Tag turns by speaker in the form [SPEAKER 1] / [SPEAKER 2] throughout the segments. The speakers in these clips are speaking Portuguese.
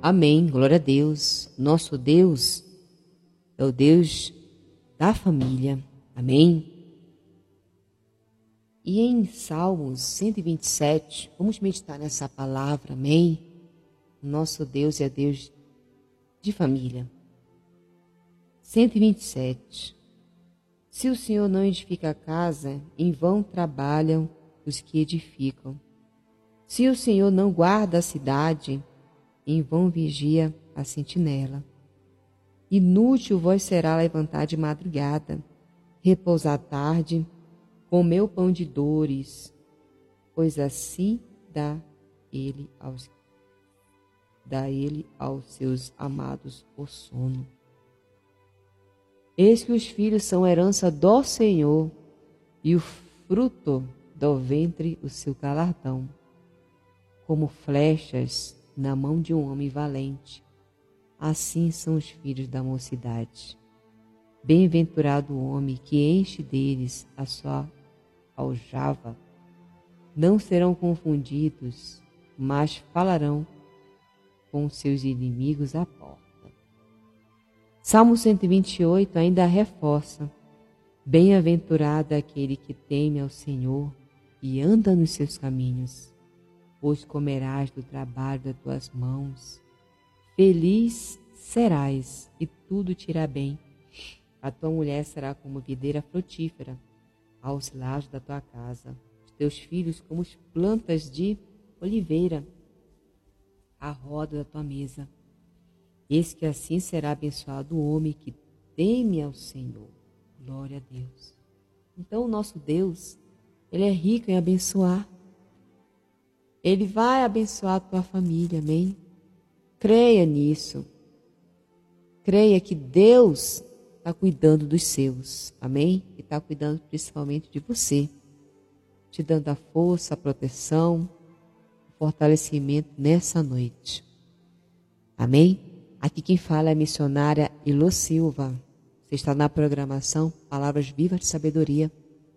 [SPEAKER 1] Amém. Glória a Deus. Nosso Deus é o Deus da família. Amém. E em Salmos 127, vamos meditar nessa palavra, amém? Nosso Deus é Deus de família. 127. Se o Senhor não edifica a casa, em vão trabalham os que edificam. Se o Senhor não guarda a cidade, em vão vigia a sentinela. Inútil vos será levantar de madrugada, repousar tarde, comer o pão de dores, pois assim dá ele aos seus amados o sono. Eis que os filhos são herança do Senhor, e o fruto do ventre o seu galardão, como flechas na mão de um homem valente. Assim são os filhos da mocidade. Bem-aventurado o homem que enche deles a sua aljava. Não serão confundidos, mas falarão com seus inimigos à porta. Salmo 128 ainda reforça: bem-aventurado é aquele que teme ao Senhor e anda nos seus caminhos, pois comerás do trabalho das tuas mãos. Feliz serás e tudo te irá bem. A tua mulher será como videira frutífera aos lados da tua casa, os teus filhos como as plantas de oliveira à roda da tua mesa. Eis que assim será abençoado o homem que teme ao Senhor. Glória a Deus. Então o nosso Deus, Ele é rico em abençoar. Ele vai abençoar a tua família, amém? Creia nisso. Creia que Deus está cuidando dos seus, amém? E está cuidando principalmente de você, te dando a força, a proteção, o fortalecimento nessa noite. Amém? Aqui quem fala é a missionária Ilô Silva. Você está na programação Palavras Vivas de Sabedoria.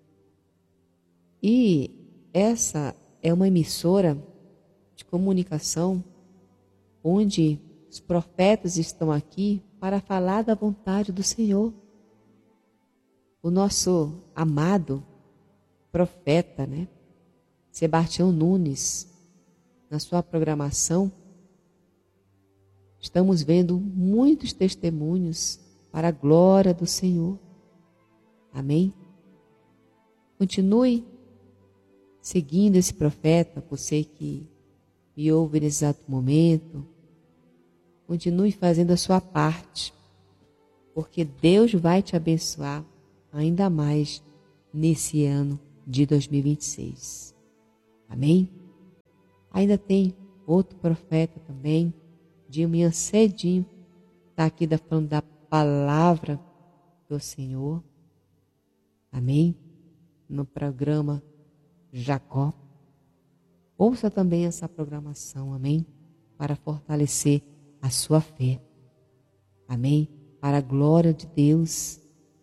[SPEAKER 1] E essa é uma emissora de comunicação onde os profetas estão aqui para falar da vontade do Senhor. O nosso amado profeta, Sebastião Nunes, na sua programação, estamos vendo muitos testemunhos para a glória do Senhor. Amém? Continue seguindo esse profeta, você que me ouve nesse exato momento. Continue fazendo a sua parte, porque Deus vai te abençoar ainda mais nesse ano de 2026. Amém? Ainda tem outro profeta também, de manhã cedinho, está aqui falando da palavra do Senhor. Amém? No programa Jacó. Ouça também essa programação, amém? Para fortalecer a sua fé. Amém? Para a glória de Deus.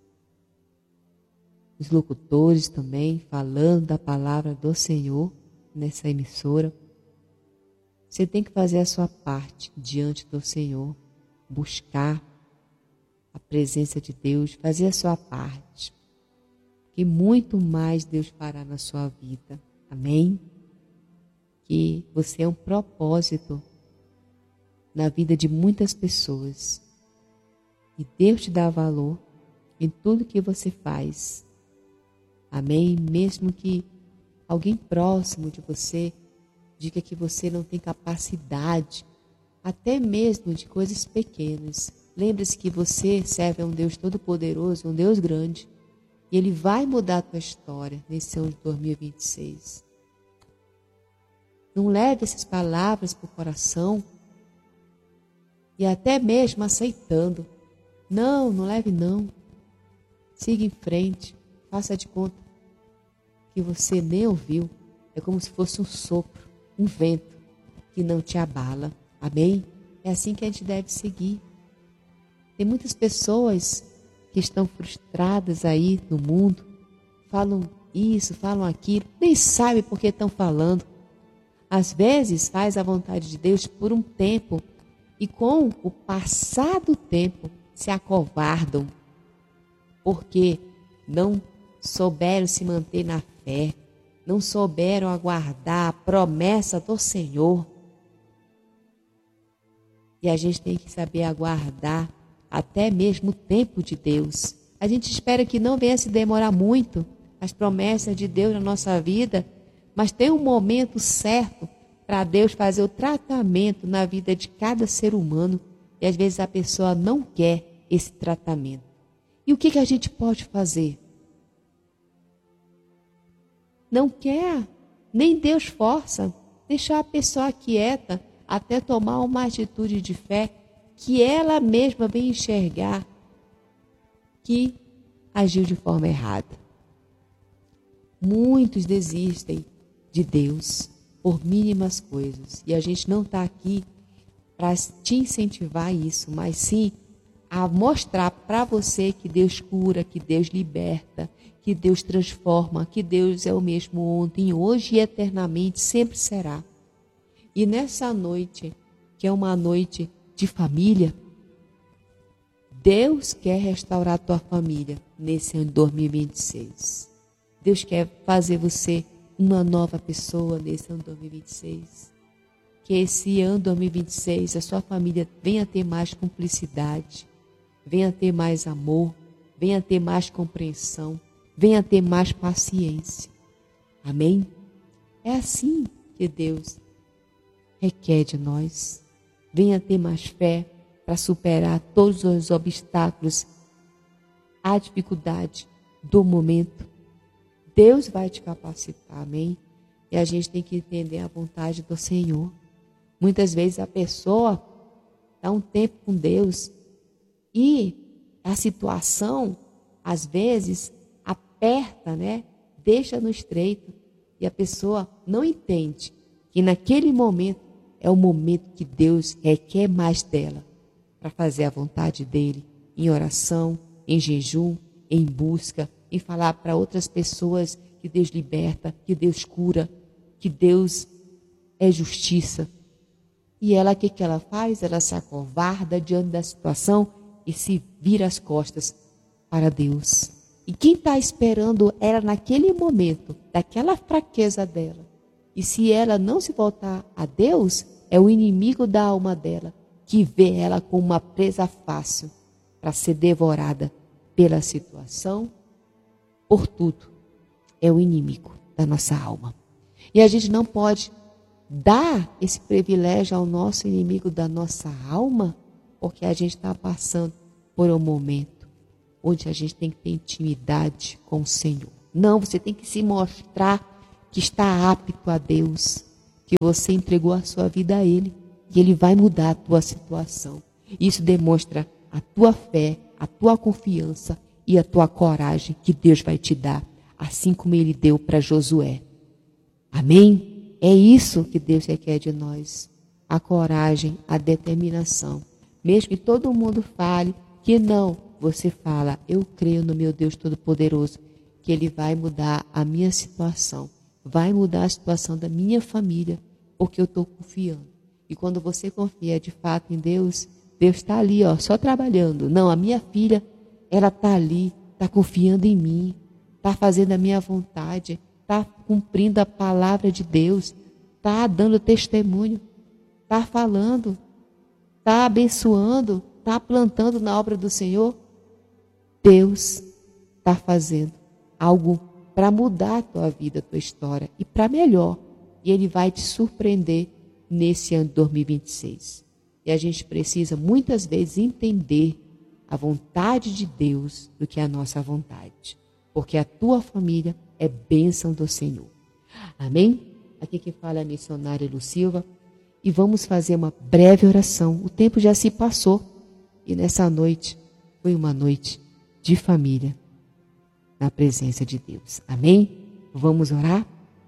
[SPEAKER 1] Os locutores também falando da palavra do Senhor nessa emissora. Você tem que fazer a sua parte diante do Senhor, buscar a presença de Deus, fazer a sua parte, que muito mais Deus fará na sua vida. Amém? Que você é um propósito na vida de muitas pessoas. E Deus te dá valor em tudo que você faz. Amém? Mesmo que alguém próximo de você diga que você não tem capacidade, até mesmo de coisas pequenas. Lembre-se que você serve a um Deus todo-poderoso, um Deus grande. E Ele vai mudar a tua história nesse ano de 2026. Não leve essas palavras para o coração e até mesmo aceitando. Não leve não. Siga em frente. Faça de conta que você nem ouviu. É como se fosse um sopro, um vento que não te abala. Amém? É assim que a gente deve seguir. Tem muitas pessoas que estão frustradas aí no mundo, falam isso, falam aquilo, nem sabem por que estão falando. Às vezes faz a vontade de Deus por um tempo e com o passar do tempo se acovardam, porque não souberam se manter na fé, não souberam aguardar a promessa do Senhor. E a gente tem que saber aguardar até mesmo o tempo de Deus. A gente espera que não venha se demorar muito as promessas de Deus na nossa vida, mas tem um momento certo para Deus fazer o tratamento na vida de cada ser humano, e às vezes a pessoa não quer esse tratamento. E o que a gente pode fazer? Não quer, nem Deus força, deixar a pessoa quieta até tomar uma atitude de fé que ela mesma vem enxergar que agiu de forma errada. Muitos desistem de Deus por mínimas coisas, e a gente não está aqui para te incentivar a isso, mas sim a mostrar para você que Deus cura, que Deus liberta, que Deus transforma, que Deus é o mesmo ontem, hoje e eternamente, sempre será. E nessa noite, que é uma noite de família, Deus quer restaurar a tua família nesse ano de 2026. Deus quer fazer você uma nova pessoa nesse ano de 2026. Que esse ano de 2026 a sua família venha ter mais cumplicidade, venha ter mais amor, venha ter mais compreensão, venha ter mais paciência. Amém? É assim que Deus requer de nós. Venha ter mais fé para superar todos os obstáculos, a dificuldade do momento. Deus vai te capacitar, amém? E a gente tem que entender a vontade do Senhor. Muitas vezes a pessoa dá um tempo com Deus e a situação, às vezes, aperta, né? Deixa no estreito. E a pessoa não entende que naquele momento é o momento que Deus requer mais dela para fazer a vontade dele, em oração, em jejum, em busca, em falar para outras pessoas que Deus liberta, que Deus cura, que Deus é justiça. E ela, o que ela faz? Ela se acovarda diante da situação e se vira as costas para Deus. E quem está esperando ela naquele momento, daquela fraqueza dela, e se ela não se voltar a Deus, é o inimigo da alma dela, que vê ela como uma presa fácil para ser devorada pela situação, por tudo. É o inimigo da nossa alma. E a gente não pode dar esse privilégio ao nosso inimigo da nossa alma, porque a gente está passando por um momento onde a gente tem que ter intimidade com o Senhor. Não, você tem que se mostrar que está apto a Deus, que você entregou a sua vida a Ele, e Ele vai mudar a tua situação. Isso demonstra a tua fé, a tua confiança e a tua coragem que Deus vai te dar, assim como Ele deu para Josué. Amém? É isso que Deus requer de nós, a coragem, a determinação. Mesmo que todo mundo fale que não, você fala, eu creio no meu Deus Todo-Poderoso, que Ele vai mudar a minha situação, vai mudar a situação da minha família, porque eu estou confiando. E quando você confia de fato em Deus, Deus está ali, só trabalhando. Não, a minha filha, ela está ali, está confiando em mim, está fazendo a minha vontade, está cumprindo a palavra de Deus, está dando testemunho, está falando, está abençoando, está plantando na obra do Senhor. Deus está fazendo algo para mudar a tua vida, a tua história, e para melhor. E Ele vai te surpreender nesse ano de 2026. E a gente precisa muitas vezes entender a vontade de Deus do que a nossa vontade. Porque a tua família é bênção do Senhor. Amém? Aqui quem fala é a missionária Lu Silva. E vamos fazer uma breve oração. O tempo já se passou. E nessa noite foi uma noite de família na presença de Deus. Amém? Vamos orar?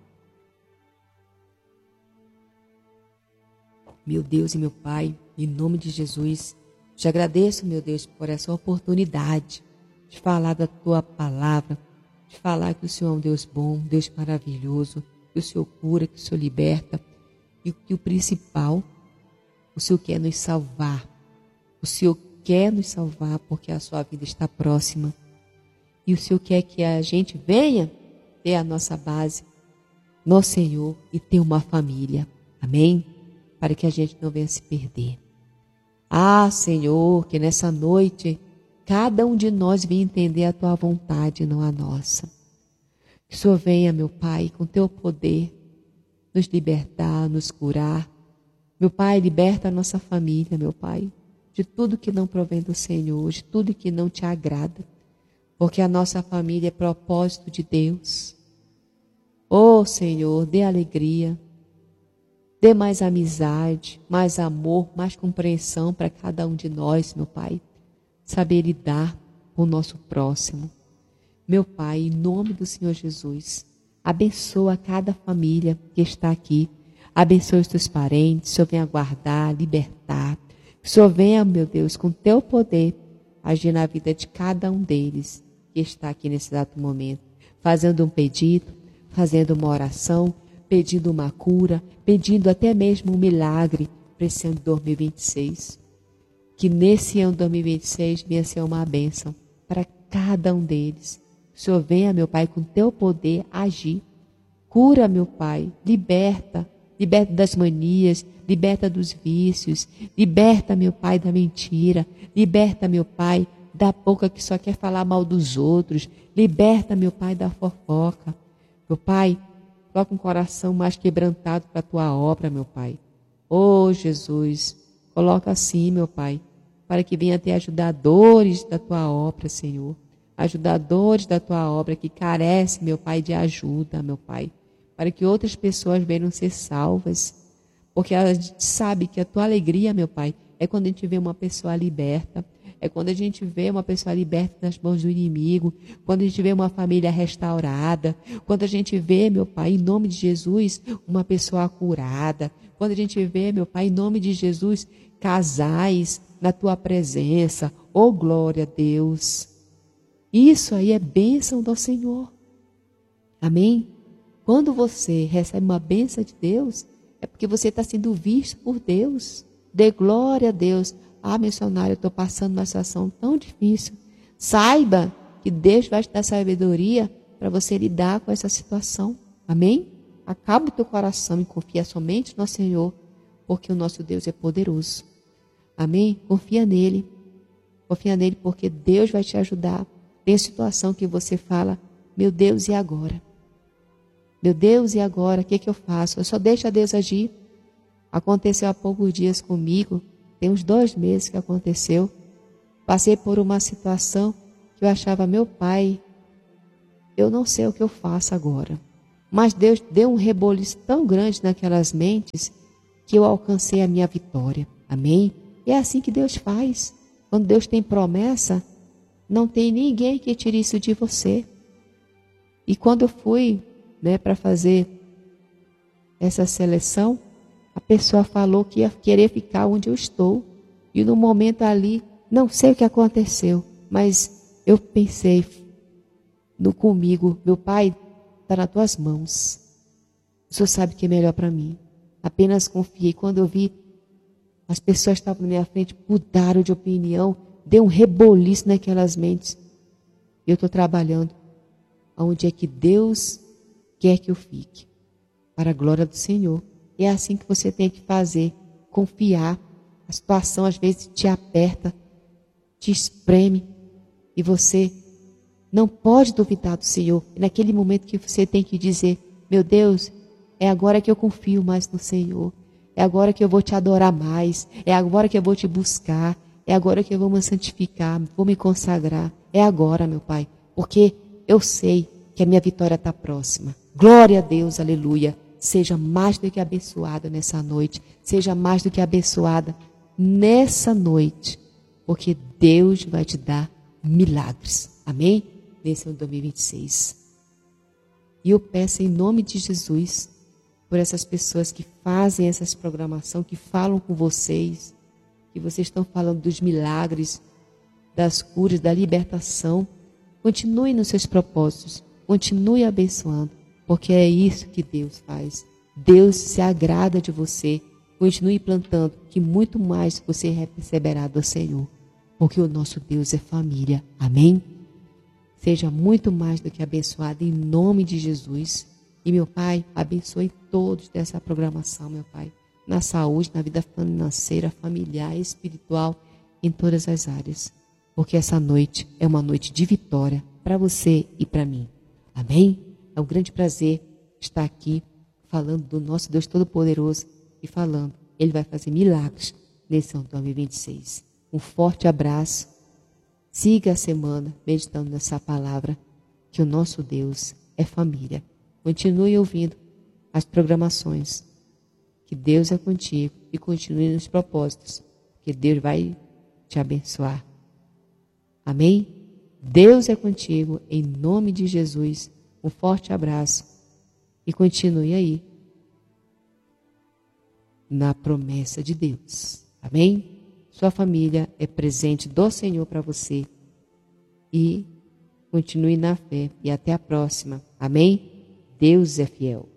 [SPEAKER 1] Meu Deus e meu Pai, em nome de Jesus, te agradeço, meu Deus, por essa oportunidade de falar da Tua palavra, de falar que o Senhor é um Deus bom, Deus maravilhoso, que o Senhor cura, que o Senhor liberta, e que o principal O Senhor quer nos salvar. O Senhor quer nos salvar porque a sua vida está próxima. E o Senhor quer que a gente venha ter a nossa base no Senhor e ter uma família. Amém? Para que a gente não venha se perder. Ah, Senhor, que nessa noite cada um de nós venha entender a tua vontade e não a nossa. Que o Senhor venha, meu Pai, com teu poder, nos libertar, nos curar. Meu Pai, liberta a nossa família, meu Pai, de tudo que não provém do Senhor, de tudo que não te agrada, porque a nossa família é propósito de Deus. Oh, Senhor, dê alegria, dê mais amizade, mais amor, mais compreensão para cada um de nós, meu Pai, saber lidar com o nosso próximo. Meu Pai, em nome do Senhor Jesus, abençoa cada família que está aqui. Abençoe os teus parentes. O Senhor venha guardar, libertar. Que o Senhor venha, meu Deus, com teu poder, agir na vida de cada um deles que está aqui nesse exato momento. Fazendo um pedido, fazendo uma oração, pedindo uma cura, pedindo até mesmo um milagre para esse ano de 2026. Que nesse ano de 2026 venha ser uma bênção para cada um deles. O Senhor venha, meu Pai, com teu poder agir. Cura, meu Pai, liberta das manias, liberta dos vícios, liberta, meu Pai, da mentira, liberta, meu Pai, da boca que só quer falar mal dos outros, liberta, meu Pai, da fofoca. Meu Pai, coloca um coração mais quebrantado para a tua obra, meu Pai. Oh, Jesus, coloca assim, meu Pai, para que venha ter ajudadores da tua obra, Senhor. Ajudadores da tua obra que carecem, meu Pai, de ajuda, meu Pai. Para que outras pessoas venham ser salvas. Porque a gente sabe que a tua alegria, meu Pai, é quando a gente vê uma pessoa liberta. É quando a gente vê uma pessoa liberta das mãos do inimigo. Quando a gente vê uma família restaurada. Quando a gente vê, meu Pai, em nome de Jesus, uma pessoa curada. Quando a gente vê, meu Pai, em nome de Jesus, casais na tua presença. Oh, glória a Deus. Isso aí é bênção do Senhor. Amém? Quando você recebe uma bênção de Deus, é porque você está sendo visto por Deus. Dê glória a Deus. Ah, missionário, eu estou passando uma situação tão difícil. Saiba que Deus vai te dar sabedoria para você lidar com essa situação. Amém? Acaba o teu coração e confia somente no Senhor, porque o nosso Deus é poderoso. Amém? Confia nele. Confia nele porque Deus vai te ajudar. Tem situação que você fala, meu Deus, e agora? Meu Deus, e agora? O que eu faço? Eu só deixo a Deus agir. Aconteceu há poucos dias comigo, tem uns 2 meses que aconteceu. Passei por uma situação que eu achava, meu Pai, eu não sei o que eu faço agora. Mas Deus deu um reboliço tão grande naquelas mentes que eu alcancei a minha vitória. Amém? E é assim que Deus faz. Quando Deus tem promessa, não tem ninguém que tire isso de você. E quando eu fui, para fazer essa seleção, a pessoa falou que ia querer ficar onde eu estou. E no momento ali, não sei o que aconteceu, mas eu pensei comigo, meu Pai, está nas tuas mãos. O Senhor sabe o que é melhor para mim. Apenas confiei. Quando eu vi, as pessoas estavam na minha frente, mudaram de opinião, deu um reboliço naquelas mentes. Eu estou trabalhando onde é que Deus quer que eu fique, para a glória do Senhor. É assim que você tem que fazer, confiar. A situação às vezes te aperta, te espreme, e você não pode duvidar do Senhor. É naquele momento que você tem que dizer, meu Deus, é agora que eu confio mais no Senhor, é agora que eu vou te adorar mais, é agora que eu vou te buscar, é agora que eu vou me santificar, vou me consagrar, é agora, meu Pai, porque eu sei que a minha vitória está próxima. Glória a Deus, aleluia. Seja mais do que abençoada nessa noite. Seja mais do que abençoada nessa noite. Porque Deus vai te dar milagres. Amém? Nesse ano 2026. E eu peço em nome de Jesus, por essas pessoas que fazem essas programação, que falam com vocês, que vocês estão falando dos milagres, das curas, da libertação. Continue nos seus propósitos. Continue abençoando, porque é isso que Deus faz. Deus se agrada de você Continue plantando, que muito mais você receberá do Senhor, porque o nosso Deus é família. Amém? Seja muito mais do que abençoado em nome de Jesus. E, meu Pai, abençoe todos dessa programação, meu Pai, na saúde, na vida financeira, familiar, espiritual, em todas as áreas. Porque essa noite é uma noite de vitória para você e para mim. Amém? É um grande prazer estar aqui falando do nosso Deus Todo-Poderoso e falando, Ele vai fazer milagres nesse ano 2026. Um forte abraço. Siga a semana meditando nessa palavra, que o nosso Deus é família. Continue ouvindo as programações, que Deus é contigo e continue nos propósitos, que Deus vai te abençoar. Amém? Deus é contigo, em nome de Jesus. Um forte abraço e continue aí na promessa de Deus. Amém? Sua família é presente do Senhor para você. E continue na fé. E até a próxima. Amém? Deus é fiel.